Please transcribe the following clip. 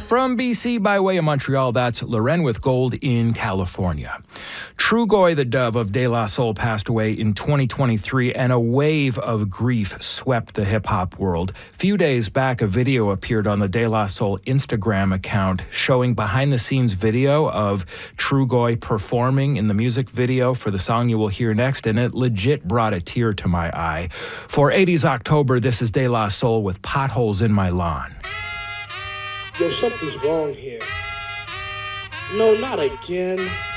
From BC by way of Montreal, that's Loren with Gold in California. Trugoy the Dove of De La Soul passed away in 2023, and a wave of grief swept the hip-hop world. Few days back, a video appeared on the De La Soul Instagram account showing behind-the-scenes video of Trugoy performing in the music video for the song you will hear next, and it legit brought a tear to my eye. For 80s October, this is De La Soul with Potholes in My Lawn. Yo, something's wrong here. No, not again.